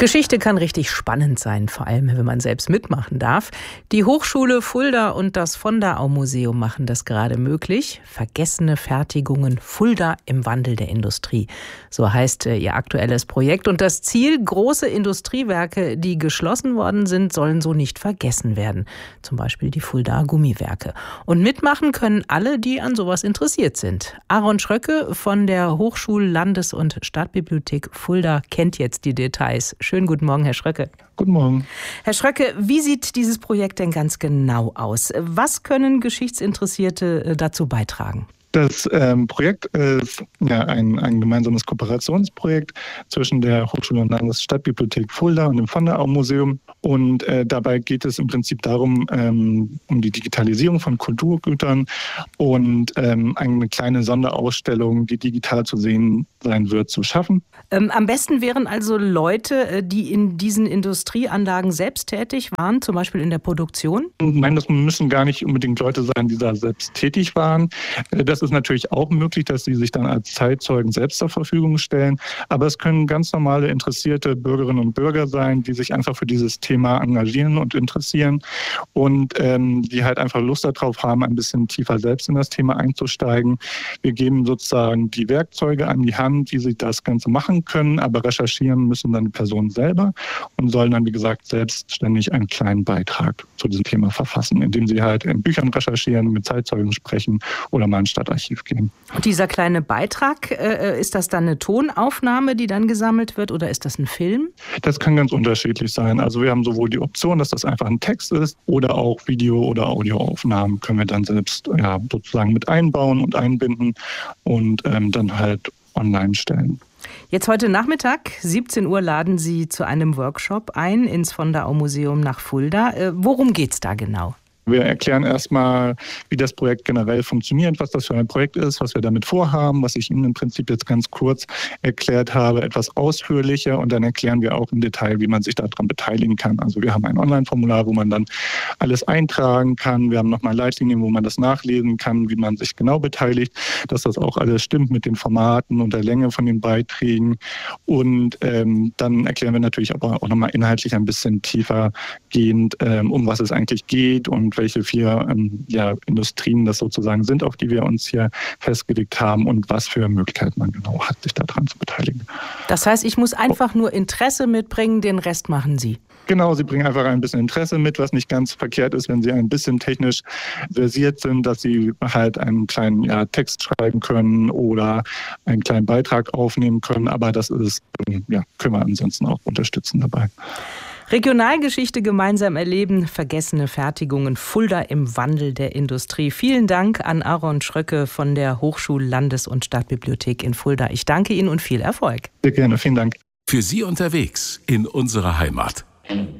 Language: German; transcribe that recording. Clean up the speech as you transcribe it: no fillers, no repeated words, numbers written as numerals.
Geschichte kann richtig spannend sein, vor allem wenn man selbst mitmachen darf. Die Hochschule Fulda und das Von der Au Museum machen das gerade möglich. Vergessene Fertigungen Fulda im Wandel der Industrie. So heißt ihr aktuelles Projekt. Und das Ziel, große Industriewerke, die geschlossen worden sind, sollen so nicht vergessen werden. Zum Beispiel die Fulda Gummiwerke. Und mitmachen können alle, die an sowas interessiert sind. Aaron Schröcke von der Hochschul-Landes- und Stadtbibliothek Fulda kennt jetzt die Details. Schönen guten Morgen, Herr Schröcke. Guten Morgen. Herr Schröcke, wie sieht dieses Projekt denn ganz genau aus? Was können Geschichtsinteressierte dazu beitragen? Das Projekt ist ein gemeinsames Kooperationsprojekt zwischen der Hochschule- und Landesstadtbibliothek Fulda und dem Von der Au Museum. Und dabei geht es im Prinzip darum, um die Digitalisierung von Kulturgütern und eine kleine Sonderausstellung, die digital zu sehen sein wird, zu schaffen. Am besten wären also Leute, die in diesen Industrieanlagen selbst tätig waren, zum Beispiel in der Produktion? Nein, das müssen gar nicht unbedingt Leute sein, die da selbst tätig waren. Das ist natürlich auch möglich, dass sie sich dann als Zeitzeugen selbst zur Verfügung stellen. Aber es können ganz normale interessierte Bürgerinnen und Bürger sein, die sich einfach für dieses Thema engagieren und interessieren und die halt einfach Lust darauf haben, ein bisschen tiefer selbst in das Thema einzusteigen. Wir geben sozusagen die Werkzeuge an die Hand, wie sie das Ganze machen können, aber recherchieren müssen dann die Personen selber und sollen dann, wie gesagt, selbstständig einen kleinen Beitrag zu diesem Thema verfassen, indem sie halt in Büchern recherchieren, mit Zeitzeugen sprechen oder mal ins Stadtarchiv gehen. Und dieser kleine Beitrag, ist das dann eine Tonaufnahme, die dann gesammelt wird, oder ist das ein Film? Das kann ganz unterschiedlich sein. Also wir haben sowohl die Option, dass das einfach ein Text ist, oder auch Video- oder Audioaufnahmen können wir dann selbst sozusagen mit einbauen und einbinden und dann halt online stellen. Jetzt heute Nachmittag, 17 Uhr, laden Sie zu einem Workshop ein ins Von der Au Museum nach Fulda. Worum geht's da genau? Wir erklären erstmal, wie das Projekt generell funktioniert, was das für ein Projekt ist, was wir damit vorhaben, was ich Ihnen im Prinzip jetzt ganz kurz erklärt habe, etwas ausführlicher, und dann erklären wir auch im Detail, wie man sich daran beteiligen kann. Also wir haben ein Online-Formular, wo man dann alles eintragen kann. Wir haben nochmal Leitlinien, wo man das nachlesen kann, wie man sich genau beteiligt, dass das auch alles stimmt mit den Formaten und der Länge von den Beiträgen. Und dann erklären wir natürlich aber auch nochmal inhaltlich ein bisschen tiefer gehend, um was es eigentlich geht und welche 4 Industrien das sozusagen sind, auf die wir uns hier festgelegt haben und was für Möglichkeiten man genau hat, sich daran zu beteiligen. Das heißt, ich muss einfach nur Interesse mitbringen, den Rest machen Sie? Genau, Sie bringen einfach ein bisschen Interesse mit, was nicht ganz verkehrt ist, wenn Sie ein bisschen technisch versiert sind, dass Sie halt einen kleinen Text schreiben können oder einen kleinen Beitrag aufnehmen können. Aber das ist, können wir ansonsten auch unterstützen dabei. Regionalgeschichte gemeinsam erleben, vergessene Fertigungen Fulda im Wandel der Industrie. Vielen Dank an Aaron Schröcke von der Hochschul-, Landes- und Stadtbibliothek in Fulda. Ich danke Ihnen und viel Erfolg. Sehr gerne, vielen Dank. Für Sie unterwegs in unserer Heimat.